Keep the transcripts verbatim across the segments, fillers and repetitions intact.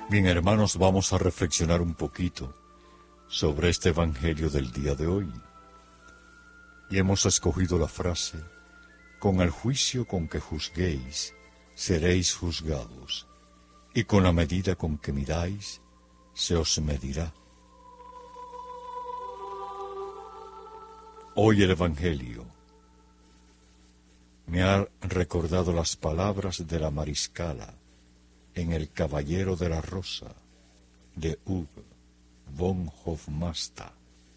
Bien, hermanos, vamos a reflexionar un poquito sobre este Evangelio del día de hoy. Y hemos escogido la frase: con el juicio con que juzguéis, seréis juzgados, y con la medida con que midáis, se os medirá. Hoy el Evangelio me ha recordado las palabras de la mariscala en El Caballero de la Rosa, de Hugo von Hofmannsthal.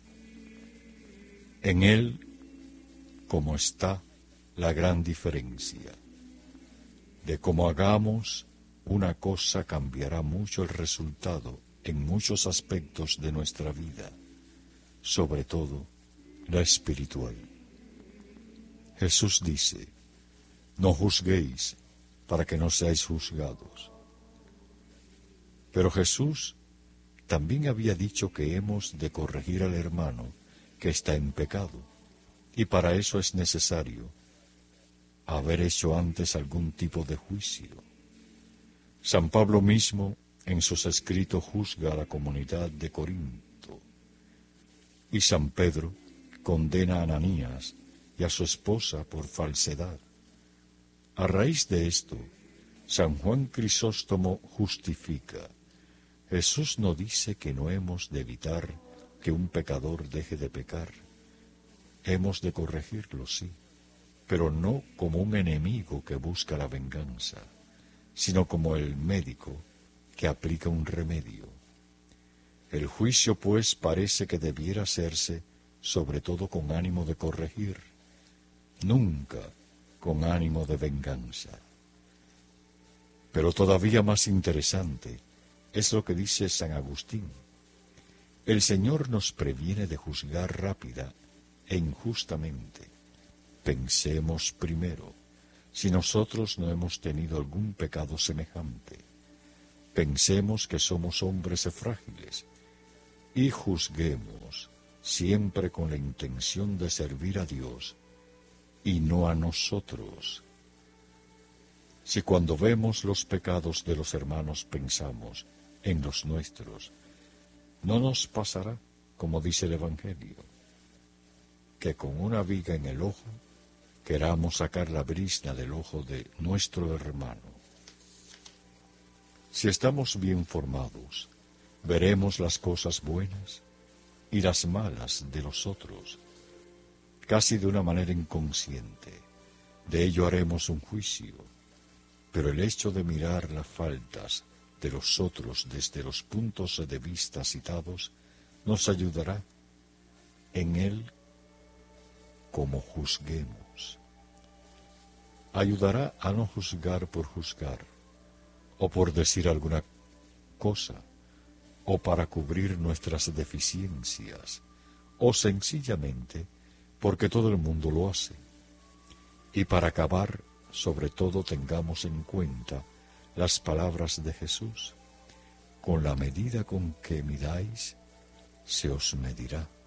En él, como está la gran diferencia, de cómo hagamos una cosa cambiará mucho el resultado en muchos aspectos de nuestra vida, sobre todo la espiritual. Jesús dice: no juzguéis para que no seáis juzgados. Pero Jesús también había dicho que hemos de corregir al hermano que está en pecado, y para eso es necesario haber hecho antes algún tipo de juicio. San Pablo mismo en sus escritos juzga a la comunidad de Corinto, y San Pedro condena a Ananías y a su esposa por falsedad. A raíz de esto, San Juan Crisóstomo justifica: Jesús no dice que no hemos de evitar que un pecador deje de pecar. Hemos de corregirlo, sí, pero no como un enemigo que busca la venganza, sino como el médico que aplica un remedio. El juicio, pues, parece que debiera hacerse sobre todo con ánimo de corregir, nunca con ánimo de venganza. Pero todavía más interesante es lo que dice San Agustín: el Señor nos previene de juzgar rápida e injustamente. Pensemos primero si nosotros no hemos tenido algún pecado semejante. Pensemos que somos hombres frágiles y juzguemos siempre con la intención de servir a Dios y no a nosotros. Si cuando vemos los pecados de los hermanos pensamos en los nuestros, no nos pasará, como dice el Evangelio, que con una viga en el ojo queramos sacar la brizna del ojo de nuestro hermano. Si estamos bien formados, veremos las cosas buenas y las malas de los otros, casi de una manera inconsciente. De ello haremos un juicio, pero el hecho de mirar las faltas de los otros desde los puntos de vista citados nos ayudará en él como juzguemos. Ayudará a no juzgar por juzgar, o por decir alguna cosa, o para cubrir nuestras deficiencias, o sencillamente porque todo el mundo lo hace. Y para acabar, sobre todo, tengamos en cuenta las palabras de Jesús: con la medida con que midáis, se os medirá.